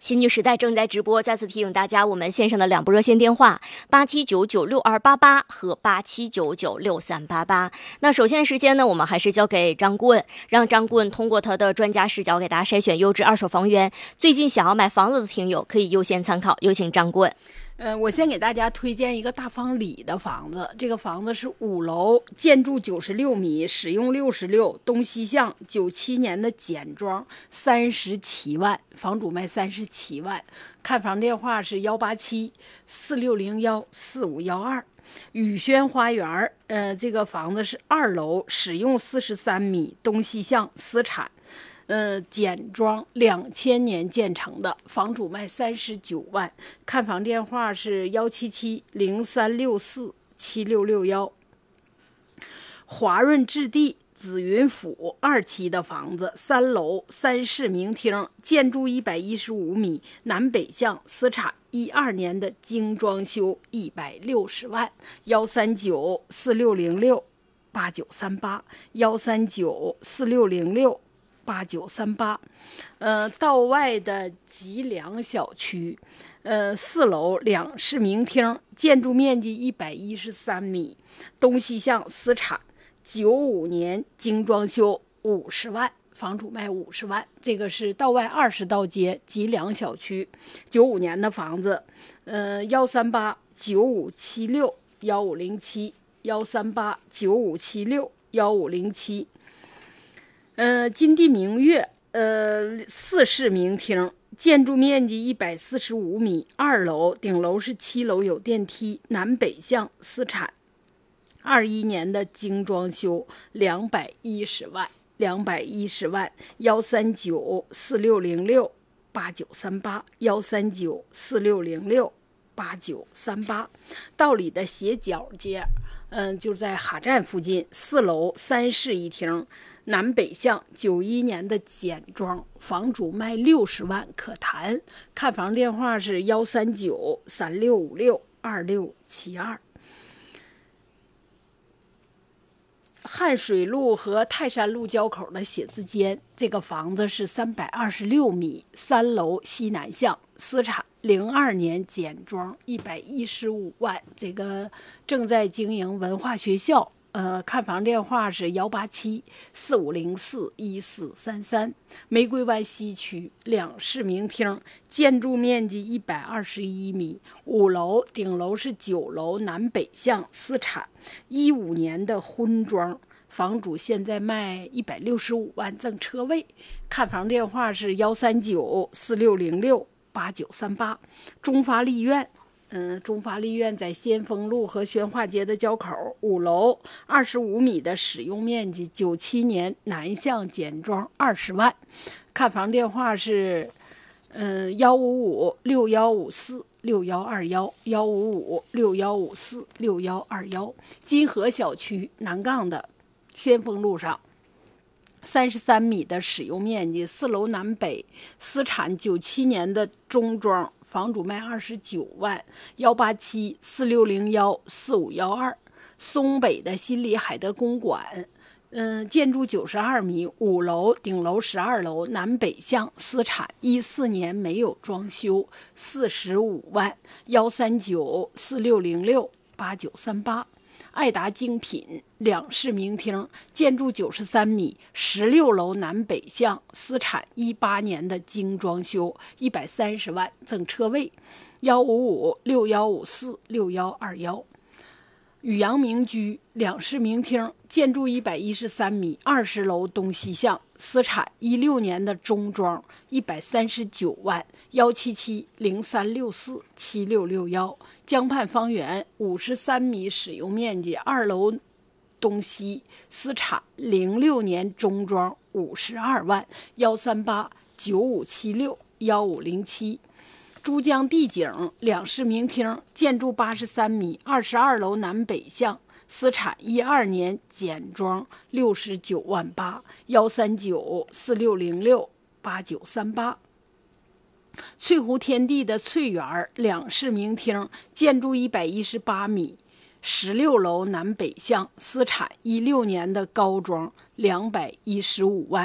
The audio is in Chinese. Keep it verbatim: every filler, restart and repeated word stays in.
新女时代正在直播，再次提醒大家，我们线上的两部热线电话八七九九六二八八和八七九九六三八八。那首先时间呢，我们还是交给张顾问，让张顾问通过他的专家视角给大家筛选优质二手房源。最近想要买房子的听友可以优先参考，有请张顾问。 呃，我先给大家推荐一个大方里的房子，这个房子是五楼，建筑九十六米，使用六十六，东西向，九七年的简装，三十七万，房主卖三十七万。看房电话是幺八七四六零幺四五幺二。宇轩花园，呃，这个房子是二楼，使用四十三米，东西向，私产。呃，简装两千年建成的，房主卖三十九万，看房电话是幺七七零三六四七六六幺。华润置地紫云府二期的房子，三楼，三室明厅，建筑一百一十五米，南北向，私产，一二年的精装修，一百六十万，幺三九四六零六八九三八，幺三九四六零六。八九三八，呃，道外的吉良小区，呃，四楼两室明厅，建筑面积一百一十三米，东西向，私产，九五年精装修，五十万，房主卖五十万。这个是道外二十道街吉良小区，九五年的房子，呃，幺三八九五七六幺五零七，幺三八九五七六幺五零七。呃，金地明月，呃，四室明厅，建筑面积一百四十五米，二楼，顶楼是七楼，有电梯，南北向，私产，二一年的精装修，两百一十万，两百一十万，幺三九四六零六八九三八，幺三九四六零六八九三八。道里的斜角街，嗯、呃，就在哈站附近，四楼，三室一厅。南北向，九一年的简装，房主卖六十万可谈。看房电话是幺三九三六五六二六七二。汉水路和泰山路交口的写字间，这个房子是三百二十六米，三楼，西南向，私产，零二年简装，一百一十五万。这个正在经营文化学校。呃，看房电话是幺八七四五零四一四三三。玫瑰湾西区两室明厅，建筑面积一百二十一米，五楼，顶楼是九楼，南北向，私产，一五年的婚装，房主现在卖一百六十五万，赠车位。看房电话是幺三九四六零六八九三八。中发丽苑。嗯，中发丽苑在先锋路和宣化街的交口，五楼，二十五米的使用面积，九七年南向简装，二十万。看房电话是，嗯，幺五五六幺五四六幺二幺，幺五五六幺五四六幺二幺。金河小区南杠的先锋路上。三十三米的使用面积，四楼南北，私产，九七年的中装。房主卖二十九万，幺八七四六零幺四五幺二。松北的新里海德公馆，嗯，建筑九十二米，五楼，顶楼十二楼，南北向，私产，一四年没有装修，四十五万，幺三九四六零六八九三八。爱达精品两室明厅，建筑九十三米，十六楼，南北向，私产，一八年的精装修，一百三十万，赠车位。幺五五六幺五四六幺二幺。宇阳明居两室明厅，建筑一百一十三米，二十楼，东西向，私产，一六年的中装，一百三十九万。幺七七零三六四七六六幺。江畔方圆五十三米使用面积，二楼东西，私产，零六年中装，五十二万。幺三八九五七六幺五零七。珠江帝景两室明厅，建筑八十三米，二十二楼，南北向，私产，一二年简装，六十九万八。幺三九四六零六八九三八。翠湖天地的翠园两室明厅，建筑一百一十八米，十六楼，南北向，私产，一六年的高装，两百一十五万。